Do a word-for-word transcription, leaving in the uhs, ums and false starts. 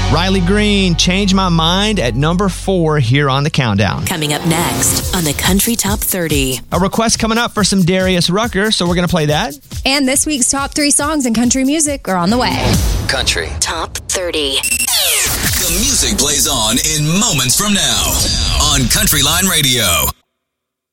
Riley Green, Change My Mind at number four here on the countdown. Coming up next on the Country Top thirty. A request coming up for some Darius Rucker, so we're going to play that. And this week's top three songs in country music are on the way. Country Top thirty. The music plays on in moments from now on Country Line Radio.